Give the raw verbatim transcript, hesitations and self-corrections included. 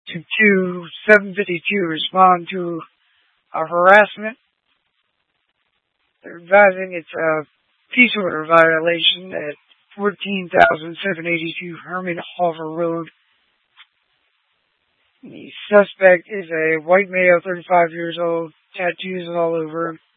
to two seven fifty-two respond to a harassment. They're advising it's a peace order violation at fourteen thousand seven hundred eighty-two Herman Hoffer Road. The suspect is a white male, thirty-five years old, tattoos all over him.